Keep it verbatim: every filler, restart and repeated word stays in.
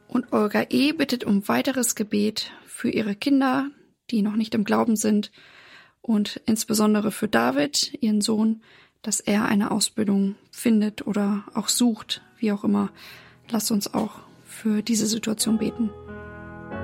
Und Olga E. bittet um weiteres Gebet für ihre Kinder, die noch nicht im Glauben sind, und insbesondere für David, ihren Sohn, dass er eine Ausbildung findet oder auch sucht, wie auch immer. Lasst uns auch für diese Situation beten.